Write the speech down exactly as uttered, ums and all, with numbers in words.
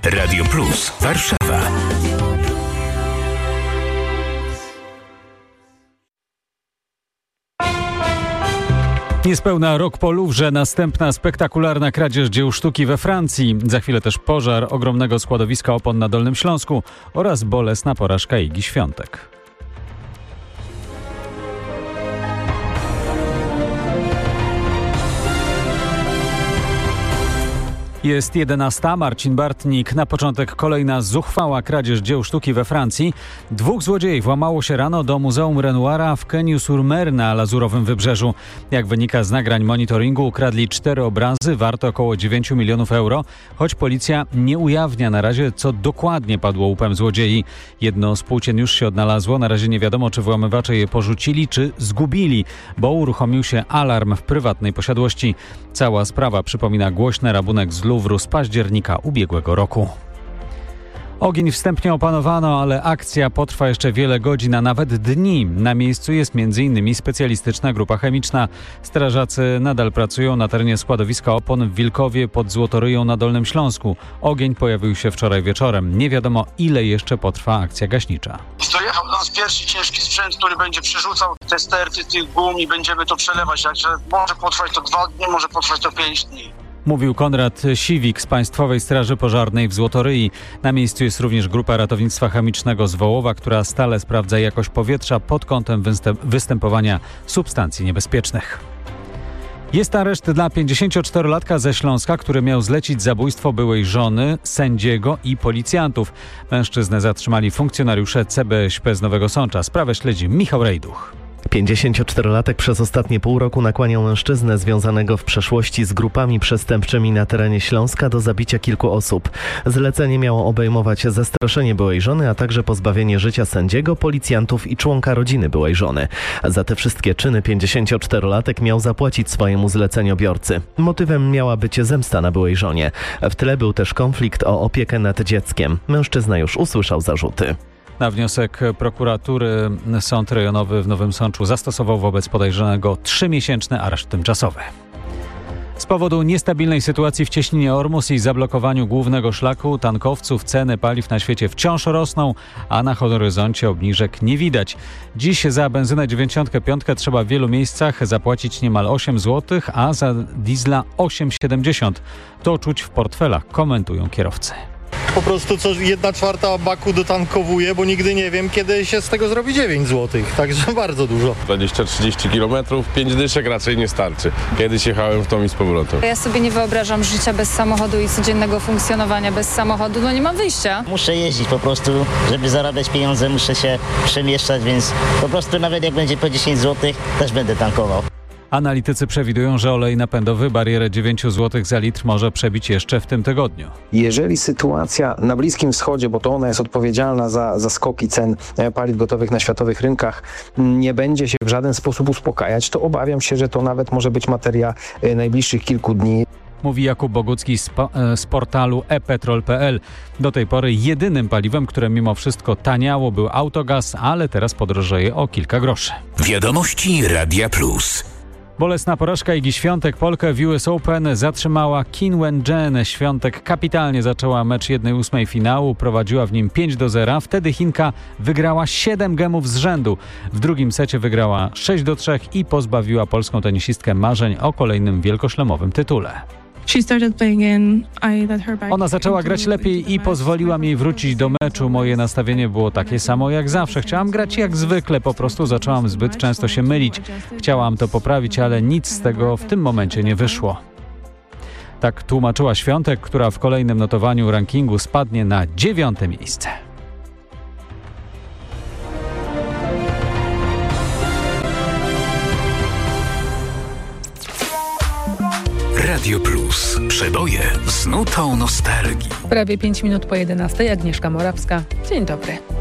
Radio Plus Warszawa. Niespełna rok po Louvre, następna spektakularna kradzież dzieł sztuki we Francji. Za chwilę też pożar ogromnego składowiska opon na Dolnym Śląsku oraz bolesna porażka Igi Świątek. Jest jedenasta. Marcin Bartnik. Na początek kolejna zuchwała kradzież dzieł sztuki we Francji. Dwóch złodziei włamało się rano do Muzeum Renoira w Quenu-sur-Mer na Lazurowym Wybrzeżu. Jak wynika z nagrań monitoringu, ukradli cztery obrazy warte około dziewięć milionów euro, choć policja nie ujawnia na razie, co dokładnie padło łupem złodziei. Jedno z płócien już się odnalazło. Na razie nie wiadomo, czy włamywacze je porzucili, czy zgubili, bo uruchomił się alarm w prywatnej posiadłości. Cała sprawa przypomina głośny rabunek z Louvru z października ubiegłego roku. Ogień wstępnie opanowano, ale akcja potrwa jeszcze wiele godzin, a nawet dni. Na miejscu jest między innymi specjalistyczna grupa chemiczna. Strażacy nadal pracują na terenie składowiska opon w Wilkowie pod Złotoryją na Dolnym Śląsku. Ogień pojawił się wczoraj wieczorem. Nie wiadomo, ile jeszcze potrwa akcja gaśnicza. Dojechał do nas pierwszy ciężki sprzęt, który będzie przerzucał te sterty tych gum i będziemy to przelewać. Także może potrwać to dwa dni, może potrwać to pięć dni. Mówił Konrad Siwik z Państwowej Straży Pożarnej w Złotoryi. Na miejscu jest również grupa ratownictwa chemicznego z Wołowa, która stale sprawdza jakość powietrza pod kątem występowania substancji niebezpiecznych. Jest areszt dla pięćdziesięcioczterolatka ze Śląska, który miał zlecić zabójstwo byłej żony, sędziego i policjantów. Mężczyznę zatrzymali funkcjonariusze C B Ś P z Nowego Sącza. Sprawę śledzi Michał Rejduch. pięćdziesięcioczterolatek przez ostatnie pół roku nakłaniał mężczyznę związanego w przeszłości z grupami przestępczymi na terenie Śląska do zabicia kilku osób. Zlecenie miało obejmować zastraszenie byłej żony, a także pozbawienie życia sędziego, policjantów i członka rodziny byłej żony. Za te wszystkie czyny pięćdziesięcioczterolatek miał zapłacić swojemu zleceniobiorcy. Motywem miała być zemsta na byłej żonie. W tle był też konflikt o opiekę nad dzieckiem. Mężczyzna już usłyszał zarzuty. Na wniosek prokuratury Sąd Rejonowy w Nowym Sączu zastosował wobec podejrzanego trzymiesięczny areszt tymczasowy. Z powodu niestabilnej sytuacji w cieśninie Ormus i zablokowaniu głównego szlaku tankowców ceny paliw na świecie wciąż rosną, a na horyzoncie obniżek nie widać. Dziś za benzynę dziewięćdziesiąt pięć trzeba w wielu miejscach zapłacić niemal osiem złotych, a za diesla osiem siedemdziesiąt. To czuć w portfelach, komentują kierowcy. Po prostu co jedna czwarta baku dotankowuję, bo nigdy nie wiem, kiedy się z tego zrobi dziewięć złotych, także bardzo dużo. dwadzieścia trzydzieści kilometrów, pięć dyszek raczej nie starczy. Kiedyś jechałem w tą i z powrotem. Ja sobie nie wyobrażam życia bez samochodu i codziennego funkcjonowania bez samochodu, no nie mam wyjścia. Muszę jeździć po prostu, żeby zarabiać pieniądze, muszę się przemieszczać, więc po prostu nawet jak będzie po dziesięć złotych, też będę tankował. Analitycy przewidują, że olej napędowy barierę dziewięć złotych za litr może przebić jeszcze w tym tygodniu. Jeżeli sytuacja na Bliskim Wschodzie, bo to ona jest odpowiedzialna za, za skoki cen paliw gotowych na światowych rynkach, nie będzie się w żaden sposób uspokajać, to obawiam się, że to nawet może być materia najbliższych kilku dni. Mówi Jakub Bogucki z, z portalu e petrol kropka p l. Do tej pory jedynym paliwem, które mimo wszystko taniało, był autogaz, ale teraz podrożeje o kilka groszy. Wiadomości Radia Plus. Bolesna porażka Igi Świątek. Polkę w U S Open zatrzymała Qin Wen-jen. Świątek kapitalnie zaczęła mecz jednej ósmej finału, prowadziła w nim pięć do zera. Wtedy Chinka wygrała siedem gemów z rzędu. W drugim secie wygrała sześć do trzech i pozbawiła polską tenisistkę marzeń o kolejnym wielkoszlemowym tytule. Ona zaczęła grać lepiej i pozwoliłam jej wrócić do meczu. Moje nastawienie było takie samo jak zawsze. Chciałam grać jak zwykle, po prostu zaczęłam zbyt często się mylić. Chciałam to poprawić, ale nic z tego w tym momencie nie wyszło. Tak tłumaczyła Świątek, która w kolejnym notowaniu rankingu spadnie na dziewiąte miejsce. Radio Plus. Przeboje z nutą nostalgii. Prawie pięć minut po jedenastej. Agnieszka Morawska. Dzień dobry.